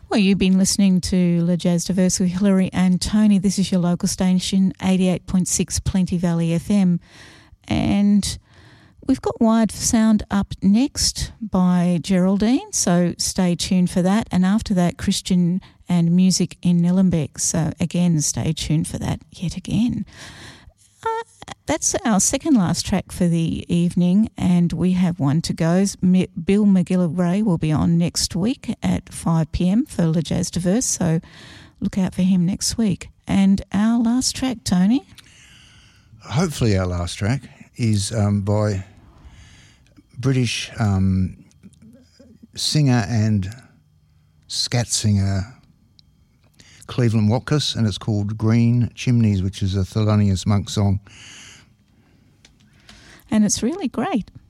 Well, you've been listening to Le Jazz Diverse with Hilary and Tony. This is your local station, 88.6 Plenty Valley FM. And we've got Wired for Sound up next by Geraldine, so stay tuned for that. And after that, Christian and Music in Nillumbeg. So again, stay tuned for that yet again. That's our second last track for the evening, and we have one to go. Bill McGillivray will be on next week at 5 p.m. for Le Jazz Diverse, so look out for him next week. And our last track, Tony? Hopefully our last track is by British singer and scat singer Cleveland Watkiss, and it's called Green Chimneys, which is a Thelonious Monk song. And it's really great.